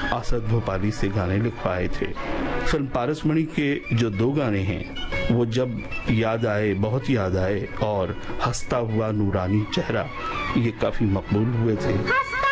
असद भोपाली से गाने लिखवाए थे। फिल्म पारसमणि के जो 2 गाने हैं वो जब याद आए, बहुत याद आए, और हंसता हुआ नूरानी चेहरा, ये काफी मकबूल हुए थे।